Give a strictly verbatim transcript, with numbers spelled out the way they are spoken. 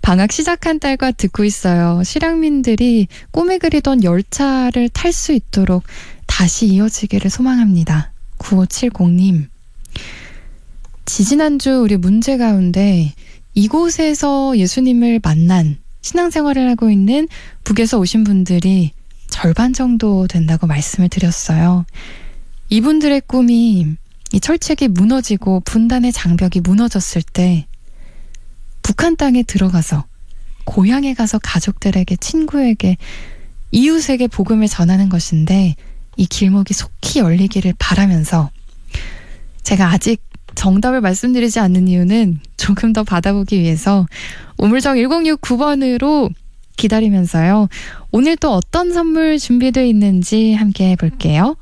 방학 시작한 딸과 듣고 있어요. 실향민들이 꿈에 그리던 열차를 탈 수 있도록 다시 이어지기를 소망합니다. 구오칠공님. 지지난주 우리 문제 가운데 이곳에서 예수님을 만난 신앙생활을 하고 있는 북에서 오신 분들이 절반 정도 된다고 말씀을 드렸어요. 이분들의 꿈이 이 철책이 무너지고 분단의 장벽이 무너졌을 때 북한 땅에 들어가서 고향에 가서 가족들에게, 친구에게, 이웃에게 복음을 전하는 것인데 이 길목이 속히 열리기를 바라면서 제가 아직 정답을 말씀드리지 않는 이유는 조금 더 받아보기 위해서 우물정 일공육구 번으로 기다리면서요. 오늘 또 어떤 선물 준비되어 있는지 함께 해볼게요.